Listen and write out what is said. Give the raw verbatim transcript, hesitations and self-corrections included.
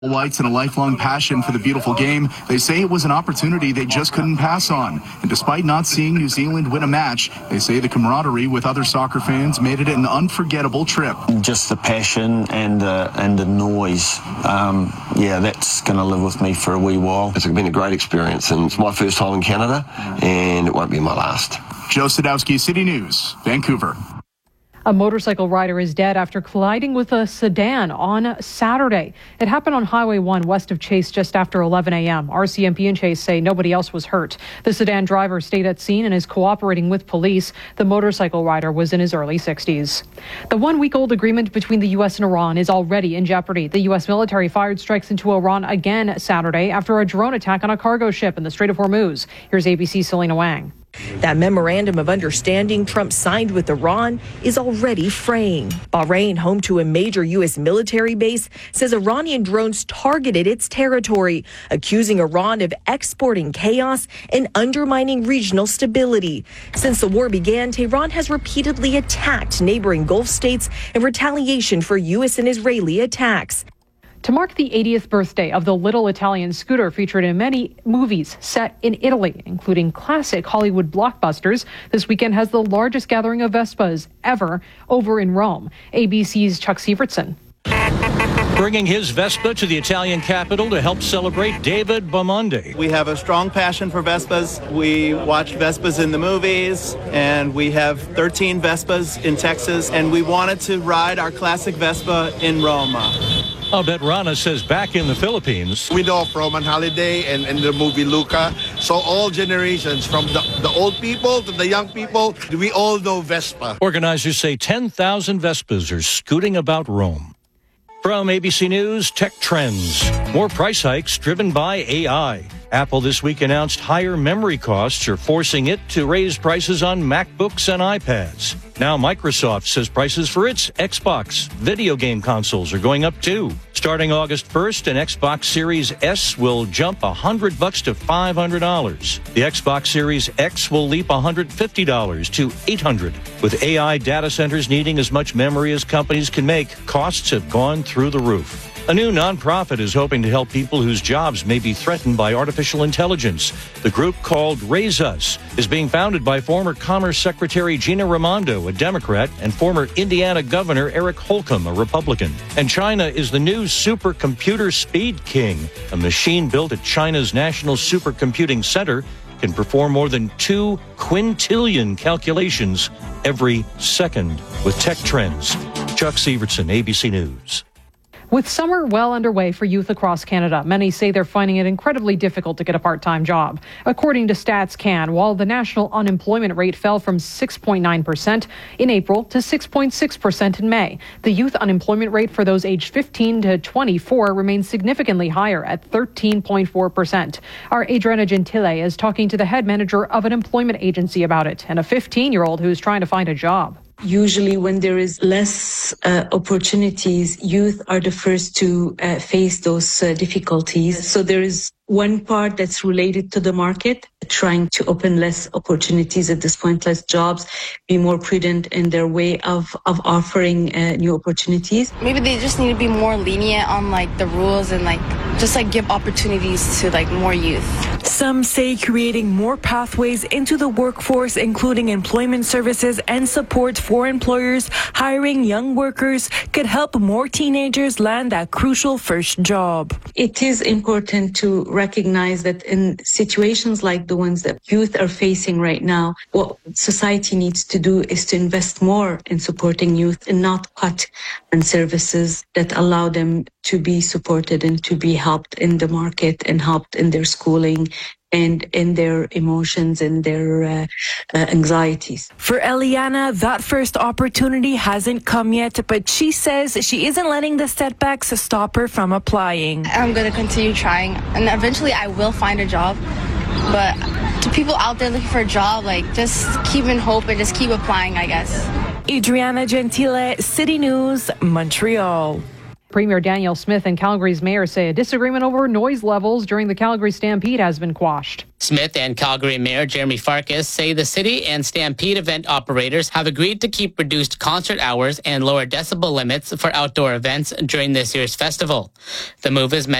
Whites and a lifelong passion for the beautiful game, they say it was an opportunity they just couldn't pass on. And despite not seeing New Zealand win a match, they say the camaraderie with other soccer fans made it an unforgettable trip. Just the passion and the, and the noise, um, yeah, that's going to live with me for a wee while. It's been a great experience, and it's my first time in Canada, and it won't be my last. Joe Sadowski, City News, Vancouver. A motorcycle rider is dead after colliding with a sedan on Saturday. It happened on Highway one west of Chase just after eleven a.m. R C M P and Chase say nobody else was hurt. The sedan driver stayed at scene and is cooperating with police. The motorcycle rider was in his early sixties. The one-week-old agreement between the U S and Iran is already in jeopardy. The U S military fired strikes into Iran again Saturday after a drone attack on a cargo ship in the Strait of Hormuz. Here's A B C's Selena Wang. That memorandum of understanding Trump signed with Iran is already fraying. Bahrain, home to a major U S military base, says Iranian drones targeted its territory, accusing Iran of exporting chaos and undermining regional stability. Since the war began, Tehran has repeatedly attacked neighboring Gulf states in retaliation for U S and Israeli attacks. To mark the eightieth birthday of the little Italian scooter featured in many movies set in Italy, including classic Hollywood blockbusters, this weekend has the largest gathering of Vespas ever over in Rome. A B C's Chuck Sievertson. Bringing his Vespa to the Italian capital to help celebrate David Bamonde. We have a strong passion for Vespas. We watched Vespas in the movies, and we have thirteen Vespas in Texas, and we wanted to ride our classic Vespa in Rome. Abet Rana says back in the Philippines, we know of Roman Holiday and, and the movie Luca. So all generations, from the, the old people to the young people, we all know Vespa. Organizers say ten thousand Vespas are scooting about Rome. From A B C News, Tech Trends. More price hikes driven by A I. Apple this week announced higher memory costs are forcing it to raise prices on MacBooks and iPads. Now Microsoft says prices for its Xbox video game consoles are going up too. Starting August first, an Xbox Series S will jump one hundred bucks to five hundred dollars. The Xbox Series X will leap one hundred fifty dollars to eight hundred dollars. With A I data centers needing as much memory as companies can make, costs have gone through the roof. A new nonprofit is hoping to help people whose jobs may be threatened by artificial intelligence. The group, called Raise Us, is being founded by former Commerce Secretary Gina Raimondo, a Democrat, and former Indiana Governor Eric Holcomb, a Republican. And China is the new supercomputer speed king. A machine built at China's National Supercomputing Center can perform more than two quintillion calculations every second. With Tech Trends, Chuck Sievertson, A B C News. With summer well underway for youth across Canada, many say they're finding it incredibly difficult to get a part-time job. According to Stats Can, while the national unemployment rate fell from six point nine percent in April to six point six percent in May, the youth unemployment rate for those aged fifteen to twenty-four remains significantly higher at thirteen point four percent. Our Adriana Gentile is talking to the head manager of an employment agency about it, and a fifteen-year-old who's trying to find a job. Usually when there is less uh, opportunities, youth are the first to uh, face those uh, difficulties. So there is one part that's related to the market, trying to open less opportunities at this point, less jobs, be more prudent in their way of, of offering uh, new opportunities. Maybe they just need to be more lenient on like the rules and like just like give opportunities to like more youth. Some say creating more pathways into the workforce, including employment services and support for employers hiring young workers, could help more teenagers land that crucial first job. It is important to recognize that in situations like the ones that youth are facing right now, what society needs to do is to invest more in supporting youth and not cut on services that allow them to be supported and to be helped in the market and helped in their schooling and in their emotions and their uh, uh, anxieties. For Eliana, that first opportunity hasn't come yet, but she says she isn't letting the setbacks stop her from applying. I'm going to continue trying, and eventually I will find a job. But to people out there looking for a job, like, just keep in hope and just keep applying, I guess. Adriana Gentile, City News, Montreal. Premier Danielle Smith and Calgary's mayor say a disagreement over noise levels during the Calgary Stampede has been quashed. Smith and Calgary Mayor Jeremy Farkas say the city and Stampede event operators have agreed to keep reduced concert hours and lower decibel limits for outdoor events during this year's festival. The move is meant